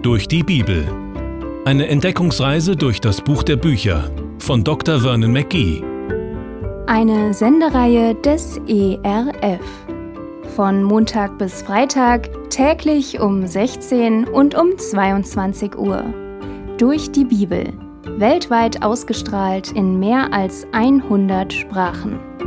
Durch die Bibel. Eine Entdeckungsreise durch das Buch der Bücher von Dr. Vernon McGee. Eine Sendereihe des ERF. Von Montag bis Freitag, täglich um 16 und um 22 Uhr. Durch die Bibel. Weltweit ausgestrahlt in mehr als 100 Sprachen.